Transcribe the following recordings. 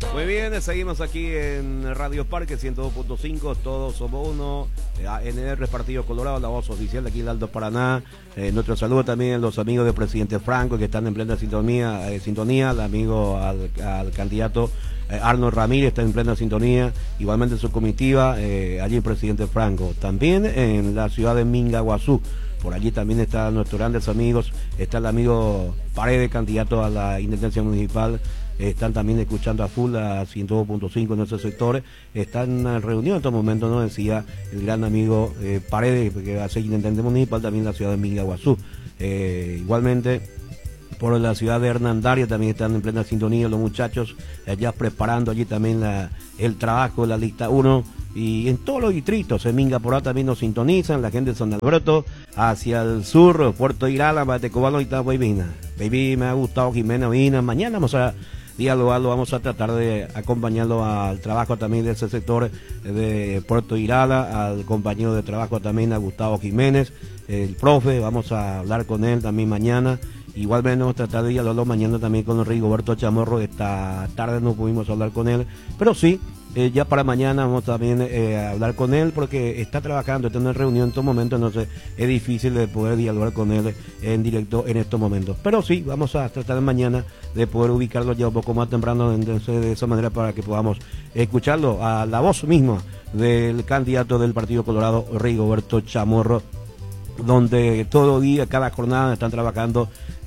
Muy bien, seguimos aquí en Radio Parque 102.5, todos somos uno, ANR Partido Colorado, la voz oficial de aquí en Alto Paraná. Nuestro saludo también a los amigos del presidente Franco que están en plena sintonía, el amigo al candidato Arnold Ramírez está en plena sintonía, igualmente su comitiva, allí el presidente Franco. También en la ciudad de Mingaguazú, por allí también están nuestros grandes amigos, está el amigo Paredes, candidato a la intendencia municipal. Están también escuchando a full a 102.5 en esos sectores. Están en reunión en estos momentos, nos decía el gran amigo Paredes, que va a ser intendente municipal también en la ciudad de Mingaguazú. Igualmente, por la ciudad de Hernandaria también están en plena sintonía los muchachos, allá preparando allí también el trabajo de la lista 1. Y en todos los distritos, en Mingaporá también nos sintonizan, la gente de San Alberto, hacia el sur, Puerto Irala, Batecobalo y Tahuayvina. Baby, me ha gustado Jimena Vina. Mañana vamos a dialogarlo, vamos a tratar de acompañarlo al trabajo también de ese sector de Puerto Irala, al compañero de trabajo también a Gustavo Jiménez, el profe, vamos a hablar con él también mañana. Igualmente vamos a tratar de dialogarlo mañana también con Rigoberto Chamorro. Esta tarde no pudimos hablar con él, pero sí, ya para mañana vamos también a hablar con él porque está trabajando, está en reunión en estos momentos, entonces es difícil de poder dialogar con él en directo en estos momentos. Pero sí, vamos a tratar mañana de poder ubicarlo ya un poco más temprano, entonces de esa manera para que podamos escucharlo a la voz misma del candidato del Partido Colorado, Rigoberto Chamorro, donde todo día, cada jornada están trabajando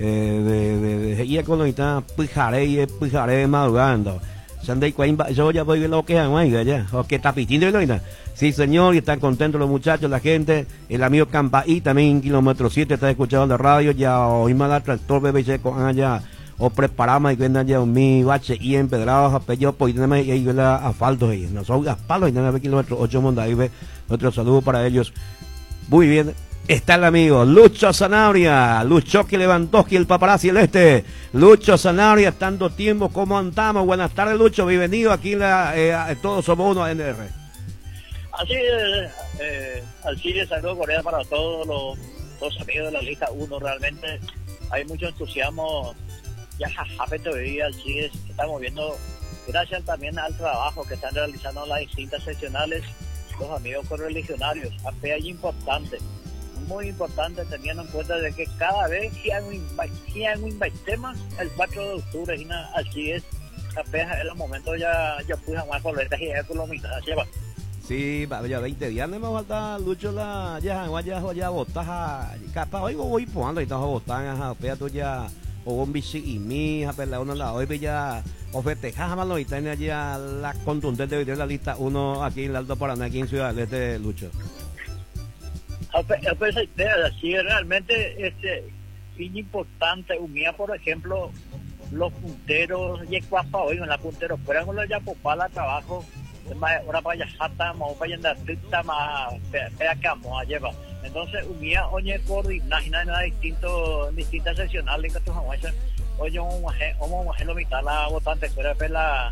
de y con está pijaré madrugando. Yo ya voy a lo que ya, o que está pidiendo y sí señor, y están contentos los muchachos, la gente, el amigo Campaí también kilómetro 7 está escuchando la radio, ya hoy más la tractor BBC con allá o preparamos y vendan ya mi bache y empedrados a pello pues tenemos ahí la asfalto ahí, no son aspalos y tenemos kilómetro 8 Mondaive, nuestro saludo para ellos. Muy bien. Está el amigo Lucho Sanabria, Lucho que Lewandowski, el paparazzi celeste, Lucho Sanabria, tanto tiempo, ¿cómo andamos? Buenas tardes, Lucho, bienvenido aquí en Todos Somos Uno NR. Así es, saludo cordial para todos los amigos de la lista 1, realmente hay mucho entusiasmo, ya así es, estamos viendo, gracias también al trabajo que están realizando las distintas seccionales, los amigos correligionarios, es importante. Muy importante teniendo en cuenta de que cada vez que hay un tema el 4 de octubre y así es apenas en los momentos ya pude más por esta y ya con lo mitad lleva. Sí, ya 20 días no me falta Lucho ya botas capaz hoy voy poniendo y estamos botando pea tú ya o un bici y mi la una la hoy ya ofretejas malo y tiene ya la contundente de la lista 1 aquí en el Alto Paraná, aquí en Ciudad del Este, Lucho. Así realmente es importante unía, por ejemplo, los punteros y Ecuapa hoy en la puntero fueran con los Yapopala trabajo ahora para Yajata más para Yandatita más fea que vamos a llevar. Entonces unía oye coordinar distintas seccionales que tú jamás oye vamos a lo mitad la votante fuera de la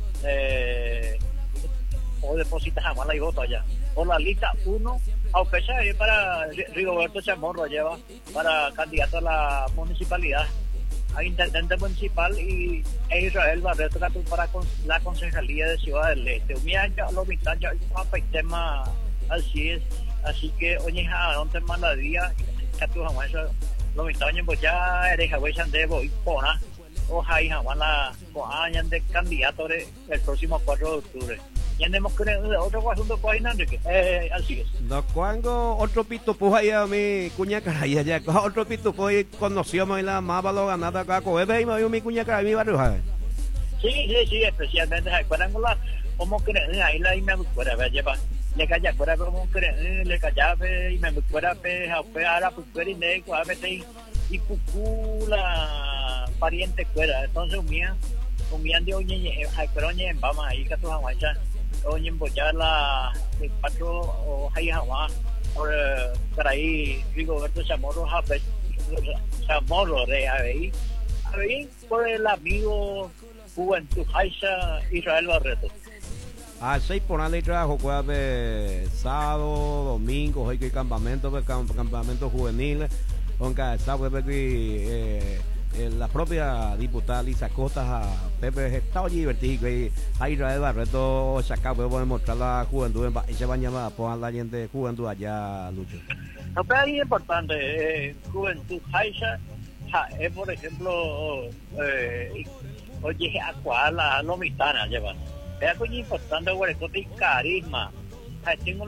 o depositas jamás la y voto allá por la lista 1. Aunque sea para Rigoberto Chamorro lleva para candidato a la municipalidad, a intendente municipal y Israel Barreto para la concejalía de Ciudad del Este. Lo mitad ya hay tema así es, así que oye donde más la día que tú jamás lo mitad pues ya eres güey de voy pona o hay jamás la año de candidato el próximo 4 de octubre. Tenemos otro asunto que hay, Enrique. Así es. No, cuando otro pitufo ahí a mi cuña caray, ya otro pitufo ahí conocíamos en la más valor ganada acá con y me dio mi cuña caray, mi barrio. Sí, especialmente, ¿recuerdan cómo creen ahí la y me fuera, lleva, le calla fuera como creen, le callaba y me fuera, ahora pues fuera y neco, a veces y cucú la pariente fuera, entonces un de oye, pero oye, vamos ahí que tú vamos a echar. Oye, embollar la de 4 o hay jamás por ahí Rigoberto Chamorro Chamorro de ahí por el amigo Juventud Haisha Israel Barreto. Así por ahí trabajo jueves, sábado, domingo, hay que campamentos juveniles, con cada sábado la propia diputada Lisa Costas a Pepe está allí divertido y a Israel Barreto Chacao podemos mostrar la juventud en ella va a llamar a la gente juventud allá, Lucho. No, pero es importante, juventud Haisha, es por ejemplo, oye, a cuál la lomitana llevan. Es muy importante, Guarecote y carisma. Tengo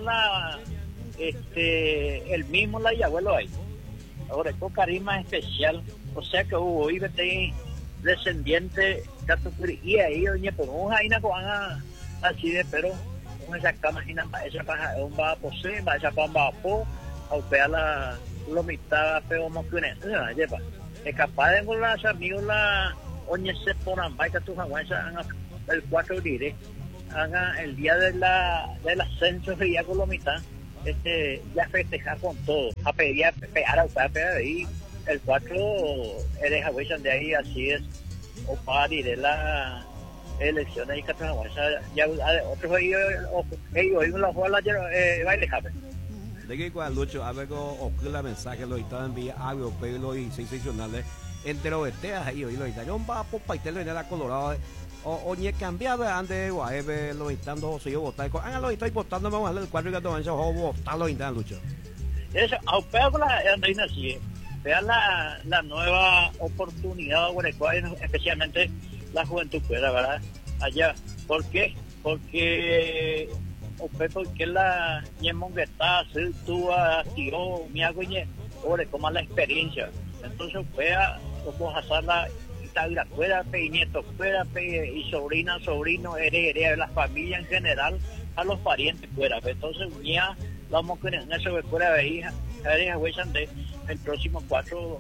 el mismo la abuelo ahí. Ahora, con carisma especial, o sea que hubo descendiente y ahí oye por un jaina con así de pero una saca imagina esa paja un va a poseer va esa pamba po a pegar la mitad pero como que no lleva es capaz de con las amigos la oye se ponen va que tu jaguanza el 4 diré haga el día del ascenso de ya con la mitad ya festejar con todo a pedir pegar a pegar ahí el 4 eres a de ahí así es o para ir la elecciones y Cataluña ya otros ellos no los bolas baile jabe de que cuando Lucho a ver o que la mensaje lo estaba envía algo pero y sensacionales entre los esteas ahí lo está yo va por paitelo en la Colorado o ni cambiaba antes guaebe lo estando si yo votar lo estoy votando vamos a darle el 4 y Cataluña o votarlo intentan Lucho eso a pegar con la reina sí vea la nueva oportunidad especialmente la juventud fuera, ¿verdad? Allá. ¿Por qué? Porque la ñemongueta se tuvo tiró mi agoñe sobre como la experiencia. Entonces vea cómo hacer la Italia fuera, nieto fuera, y sobrino, heredera de la familia en general, a los parientes fuera. Entonces ya vamos con eso fuera de hija, el próximo 4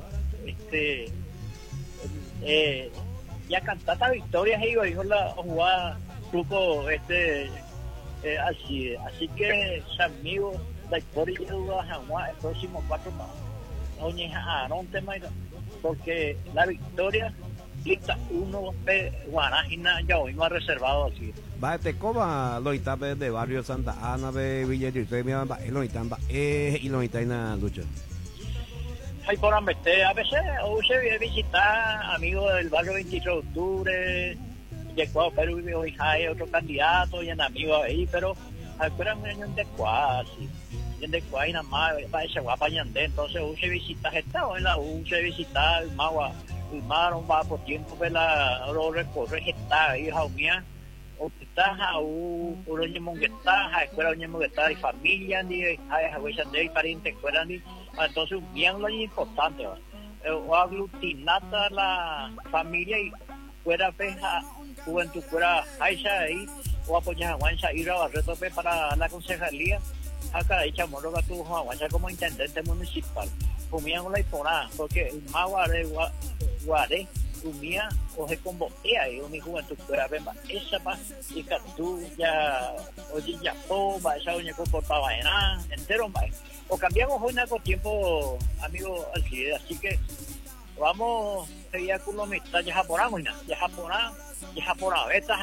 ya cantata victorias y dijo la jugada truco así que amigos la historia el próximo 4 más oye un tema porque la victoria lista 1 Guarajina ya hoy no ha reservado así va te coma lo itape de barrio Santa Ana de Villa Dircemia va lo itamba y lo itaina Lucho. Hay por a veces se visitar amigos del barrio 23 de octubre, llegó Perú y hoy hay otro candidato y en amigos ahí, pero afuera un año de cuasi, de cuasi nada más va a ese guapa ñandé, entonces se visita estado en la se visita el magua, el mar va por tiempo de la lo recorre está ahí jaumía o está uno ñemongueta, escuela ñemongueta y familia ni hay de parientes fuera ni entonces bien lo importante o aglutinata la familia y fuera peja juventud fuera Aisha ahí o apoyar a Juancha ir a Barreto para la concejalía acá hecha Moroga tuvo Juancha como intendente municipal comían la iponada porque el magua de Guaré comía o se convoquea y mi juventud fuera esa pa y que tú ya oye ya va esa doña comportaba en nada entero más o cambiamos hoy con tiempo amigo así que vamos ya con los mitad ya japonamos ya japonaveta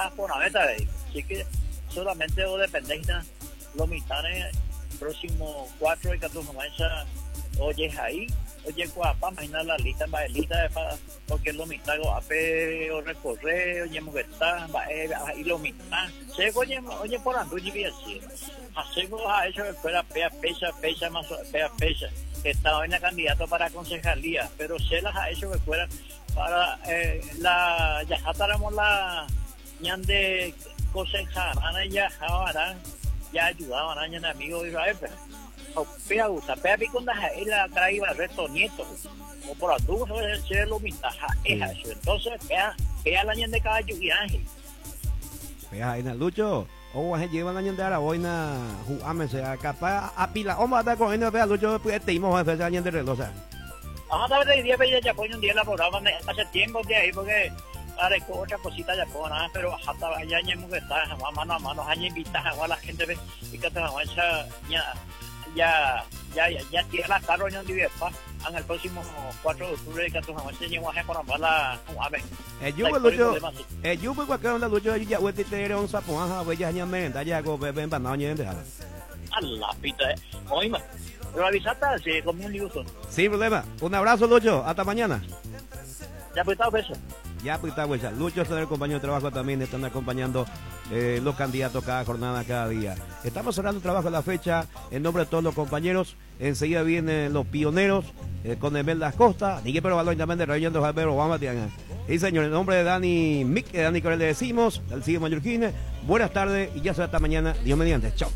así que solamente o dependéis los mitades próximo 4 y 14 oye ahí oye guapa imagina la lista porque lo mitad ape o recorrer oye mujerta y lo mitad se oye por anduji que así hacemos a eso fuera pecha más pecha que estaba en la candidato para concejalía pero se las ha hecho que fuera para ya estaremos la ñan de cosechar ya ayudaban a ñan amigos Israel pea gusta pea picunda la traía resto nietos o por andujo se lo mitaja eso entonces pea la ñan de caballo y ángel pea en el Lucho o a llevan la ñan de Araboina jugámese capaz a pila o mata con el pea Lucho pues te íbamos a hacer la ñan de reloj vamos a ver el día ya pone un día la programa hace tiempo de ahí porque ahora otra cosita ya puedo nada pero hasta ya ñemos que está mano a mano año invitas a la gente y que te ya tiene la carro en el próximo 4 de octubre que tu mamá se llevó a por la yo voy cualquier onda Lucho ya voy a tener un sapo voy a merenda ya go ven para no a la pita oíme pero avisata se comió un liuso sin problema un abrazo Lucho hasta mañana Ya pues está eso. Ya, pues está, güey. Lucho es el compañero de trabajo también, están acompañando los candidatos cada jornada, cada día. Estamos cerrando el trabajo a la fecha en nombre de todos los compañeros. Enseguida vienen los pioneros con Emel Las Costa, Nique Pero Balón, también de Rayando Javier Obama. Y señor, en nombre de Dani Mick, Dani Corel le decimos, al sigue Mallorquín, buenas tardes y ya será hasta mañana, Dios mediante. Chao.